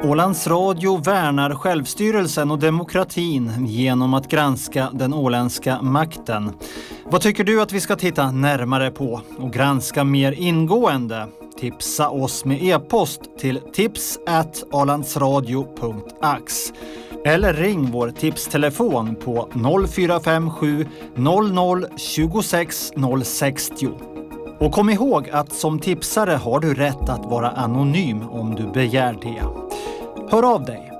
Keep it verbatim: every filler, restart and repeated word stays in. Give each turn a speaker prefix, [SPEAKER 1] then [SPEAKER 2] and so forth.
[SPEAKER 1] Ålands Radio värnar självstyrelsen och demokratin genom att granska den åländska makten. Vad tycker du att vi ska titta närmare på och granska mer ingående? Tipsa oss med e-post till tips at ålandsradio punkt ax eller ring vår tipstelefon på noll fyra fem sju noll noll tjugosex noll sextio. Och kom ihåg att som tipsare har du rätt att vara anonym om du begär det. Hör av dig.